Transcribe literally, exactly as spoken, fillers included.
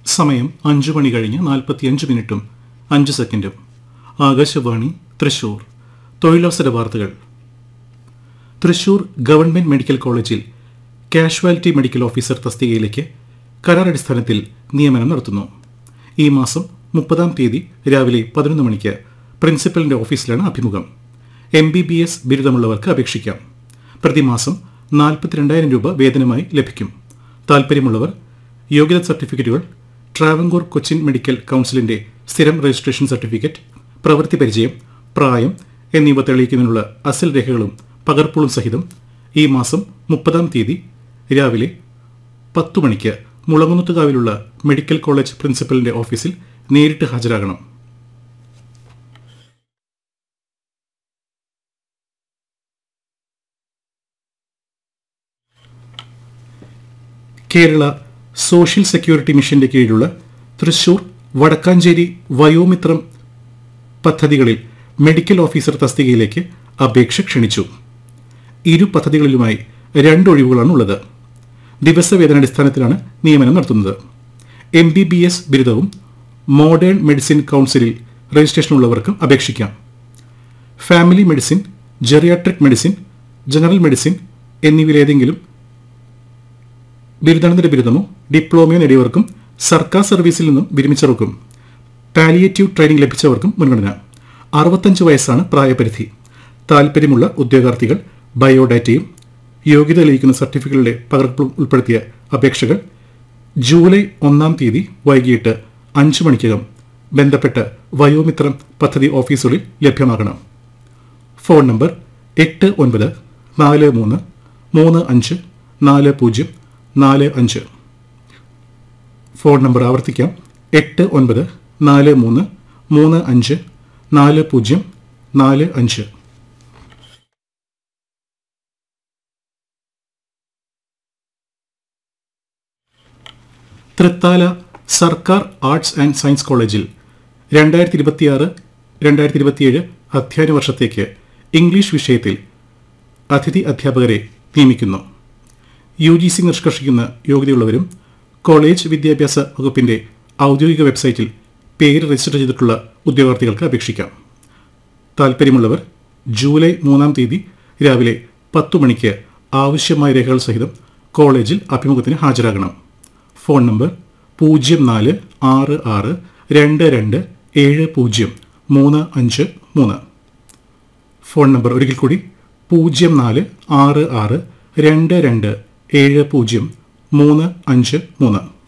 സമയം അഞ്ചു മണി കഴിഞ്ഞ് നാൽപ്പത്തിയഞ്ച് മിനിറ്റും അഞ്ച് സെക്കൻഡും. ആകാശവാണി തൃശൂർ. തൊഴിലവസര വാർത്തകൾ. തൃശൂർ ഗവൺമെന്റ് മെഡിക്കൽ കോളേജിൽ കാഷ്വാലിറ്റി മെഡിക്കൽ ഓഫീസർ തസ്തികയിലേക്ക് കരാർ അടിസ്ഥാനത്തിൽ നിയമനം നടത്തുന്നു. ഈ മാസം മുപ്പതാം തീയതി രാവിലെ പതിനൊന്ന് മണിക്ക് പ്രിൻസിപ്പലിന്റെ ഓഫീസിലാണ് അഭിമുഖം. എം ബി ബി എസ് ബിരുദമുള്ളവർക്ക് അപേക്ഷിക്കാം. പ്രതിമാസം നാൽപ്പത്തിരണ്ടായിരം രൂപ വേതനമായി ലഭിക്കും. താൽപ്പര്യമുള്ളവർ യോഗ്യതാ സർട്ടിഫിക്കറ്റുകൾ, ട്രാവൻകൂർ കൊച്ചിൻ മെഡിക്കൽ കൗൺസിലിന്റെ സ്ഥിരം രജിസ്ട്രേഷൻ സർട്ടിഫിക്കറ്റ്, പ്രവൃത്തി പരിചയം, പ്രായം എന്നിവ തെളിയിക്കുന്നതിനുള്ള അസൽ രേഖകളും പകർപ്പുകളും സഹിതം ഈ മാസം മുപ്പതാം തീയതി രാവിലെ പത്തു മണിക്ക് മുളങ്ങുന്നത്തുകാവിലുള്ള മെഡിക്കൽ കോളേജ് പ്രിൻസിപ്പലിന്റെ ഓഫീസിൽ നേരിട്ട് ഹാജരാകണം. കേരള സോഷ്യൽ സെക്യൂരിറ്റി മിഷന്റെ കീഴിലുള്ള തൃശൂർ വടക്കാഞ്ചേരി വയോമിത്രം പദ്ധതികളിൽ മെഡിക്കൽ ഓഫീസർ തസ്തികയിലേക്ക് അപേക്ഷ ക്ഷണിച്ചു. ഇരു പദ്ധതികളിലുമായി രണ്ടൊഴിവുകളാണുള്ളത്. ദിവസവേതനാടിസ്ഥാനത്തിലാണ് നിയമനം നടത്തുന്നത്. എം ബി ബി എസ് ബിരുദവും മോഡേൺ മെഡിസിൻ കൗൺസിലിൽ രജിസ്ട്രേഷനുള്ളവർക്കും അപേക്ഷിക്കാം. Family medicine, geriatric medicine, general medicine എന്നിവയിലേതെങ്കിലും ബിരുദാനന്തര ബിരുദമോ ഡിപ്ലോമയോ നേടിയവർക്കും സർക്കാർ സർവീസിൽ നിന്നും വിരമിച്ചവർക്കും പാലിയേറ്റീവ് ട്രെയിനിംഗ് ലഭിച്ചവർക്കും മുൻഗണന. അറുപത്തഞ്ച് വയസ്സാണ് പ്രായപരിധി. താൽപ്പര്യമുള്ള ഉദ്യോഗാർത്ഥികൾ ബയോഡാറ്റയും യോഗ്യത തെളിയിക്കുന്ന സർട്ടിഫിക്കറ്റുകളുടെ പകർപ്പും ഉൾപ്പെടുത്തിയ അപേക്ഷകൾ ജൂലൈ ഒന്നാം തീയതി വൈകിട്ട് അഞ്ച് മണിക്കകം ബന്ധപ്പെട്ട വയോമിത്രം പദ്ധതി ഓഫീസുകളിൽ ലഭ്യമാകണം. ഫോൺ നമ്പർ എട്ട് ഒൻപത് നാല് മൂന്ന് മൂന്ന് അഞ്ച് നാല് പൂജ്യം നാല് അഞ്ച്. ഫോൺ നമ്പർ ആവർത്തിക്കാം. എട്ട് ഒൻപത് നാല് മൂന്ന് മൂന്ന് അഞ്ച് നാല് പൂജ്യം നാല് അഞ്ച്. തൃത്താല സർക്കാർ ആർട്സ് ആൻഡ് സയൻസ് കോളേജിൽ രണ്ടായിരത്തി ഇരുപത്തിയാറ് രണ്ടായിരത്തി ഇരുപത്തിയേഴ് അധ്യയന വർഷത്തേക്ക് ഇംഗ്ലീഷ് വിഷയത്തിൽ അതിഥി അധ്യാപകരെ നിയമിക്കുന്നു. യു ജി സി നിഷ്കർഷിക്കുന്ന യോഗ്യതയുള്ളവരും കോളേജ് വിദ്യാഭ്യാസ വകുപ്പിന്റെ ഔദ്യോഗിക വെബ്സൈറ്റിൽ പേര് രജിസ്റ്റർ ചെയ്തിട്ടുള്ള ഉദ്യോഗാർത്ഥികൾക്ക് അപേക്ഷിക്കാം. താൽപ്പര്യമുള്ളവർ ജൂലൈ മൂന്നാം തീയതി രാവിലെ പത്തു മണിക്ക് ആവശ്യമായ രേഖകൾ സഹിതം കോളേജിൽ അഭിമുഖത്തിന് ഹാജരാകണം. ഫോൺ നമ്പർ പൂജ്യം നാല് ആറ് ആറ് രണ്ട് രണ്ട് ഏഴ് പൂജ്യം മൂന്ന് അഞ്ച് മൂന്ന്. ഫോൺ നമ്പർ ഒരിക്കൽ കൂടി പൂജ്യം നാല് ആറ് ആറ് രണ്ട് രണ്ട് ഏഴ് പൂജ്യം മൂന്ന് അഞ്ച് മൂന്ന്.